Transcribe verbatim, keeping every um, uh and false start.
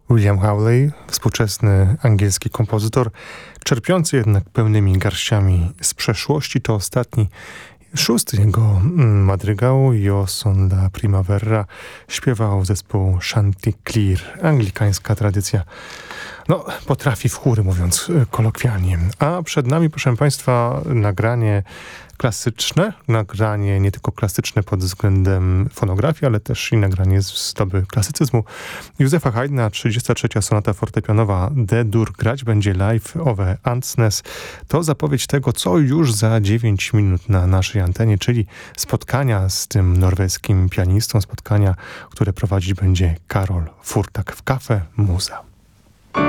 William Hawley, współczesny angielski kompozytor, czerpiący jednak pełnymi garściami z przeszłości, to ostatni, szósty jego madrygał, Io son la primavera, śpiewał zespół Chanticleer, anglikańska tradycja. No, potrafi w chóry, mówiąc kolokwialnie. A przed nami, proszę Państwa, nagranie klasyczne, nagranie nie tylko klasyczne pod względem fonografii, ale też i nagranie z doby klasycyzmu. Józefa Haydna, trzydziesta trzecia sonata fortepianowa D-dur, grać będzie live owe Ansnes. To zapowiedź tego, co już za dziewięć minut na naszej antenie, czyli spotkania z tym norweskim pianistą, spotkania, które prowadzić będzie Karol Furtak w Cafe Muza.